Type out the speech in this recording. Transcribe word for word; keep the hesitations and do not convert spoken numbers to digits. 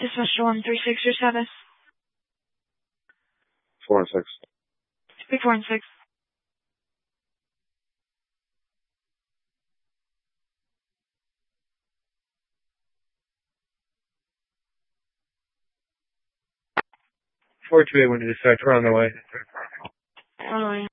Dismissal one three six, your status. Four and six. Speak four and six. Four two eight, when you dispatch, we're on the way. On the way.